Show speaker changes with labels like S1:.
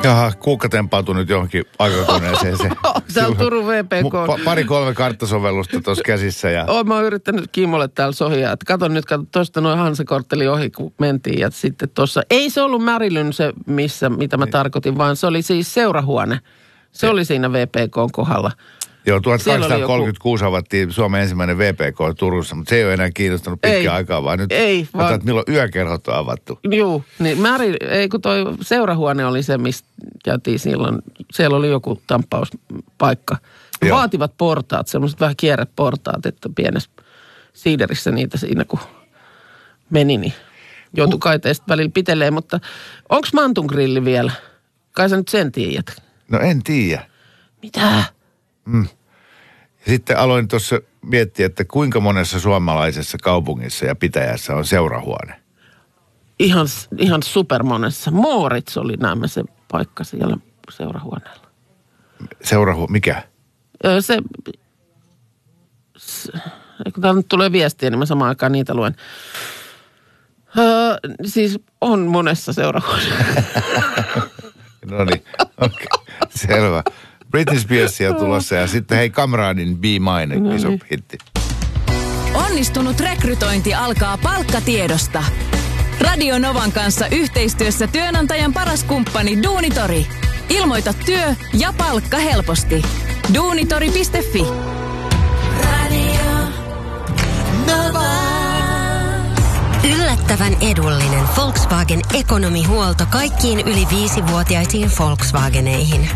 S1: Jaha, kuukka tempautui nyt johonkin aikakoneeseen.
S2: Se on Turun VPK.
S1: 2-3 karttasovellusta tuossa käsissä. Ja...
S2: Mä oon yrittänyt Kimolle täällä sohia. Että kato tuosta noin Hansakortteli ohi, kun mentiin. Ja sitten tuossa, ei se ollut Marilyn se, mitä mä tarkoitin, vaan se oli siis seurahuone. Se oli siinä VPK:n kohdalla.
S1: Joo, 1836 avattiin Suomen ensimmäinen VPK Turussa, mutta se ei ole enää kiinnostanut pitkään aikaa, vaan nyt vaan... että milloin yökerhot on avattu.
S2: Joo, niin kun toi seurahuone oli se, mistä käytiin silloin, siellä oli joku tamppauspaikka. Vaativat portaat, semmoiset vähän kierreportaat, että pienessä siiderissä niitä siinä kun meni, niin joutui kaiteesta välillä piteleen, mutta onko Mantun grilli vielä? Kai sä nyt sen tiedät.
S1: No en tiedä.
S2: Mitä?
S1: Sitten aloin tuossa miettiä, että kuinka monessa suomalaisessa kaupungissa ja pitäjässä on seurahuone.
S2: Ihan supermonessa. Moorits oli näemme se paikka siellä seurahuoneella.
S1: Mikä?
S2: Kun täällä nyt tulee viestiä, niin mä samaan aikaan niitä luen. Siis on monessa seurahuoneessa.
S1: No niin, okei. Selvä. Britney Spearsia on tulossa ja sitten hei Kamranin Be Mine, iso hitti.
S3: Onnistunut rekrytointi alkaa palkkatiedosta. Radio Novan kanssa yhteistyössä työnantajan paras kumppani Duunitori. Ilmoita työ ja palkka helposti. Duunitori.fi.
S4: Radio Nova. Yllättävän edullinen Volkswagen ekonomihuolto kaikkiin yli 5-vuotiaisiin Volkswageneihin.